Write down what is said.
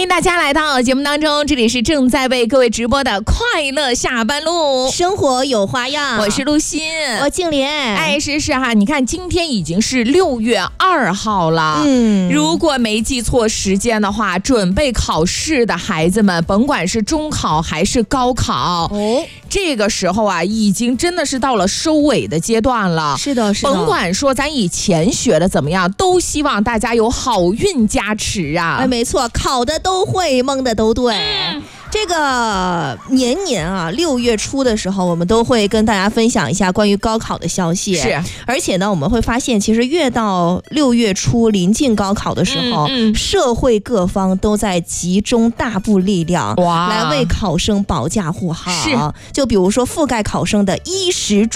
迎大家来到节目当中，这里是正在为各位直播的快乐下班路， 生活有花样。 我是陆欣， 我静莲。 哎，是哈，你看今天已经是6月2号了，如果没记错时间的话，准备考试的孩子们，甭管是中考还是高考，这个时候啊，已经真的是到了收尾的阶段了。 是的，是的。 甭管说咱以前学的怎么样，都希望大家有好运加持啊。 哎，没错，考的都会，蒙的都对。这个年年啊，6月初的时候，我们都会跟大家分享一下关于高考的消息。 是， 而且呢，我们会发现，其实越到6月初临近高考的时候，社会各方都在集中大部力量来为考生保驾护航。 是， 就比如说覆盖考生的衣食住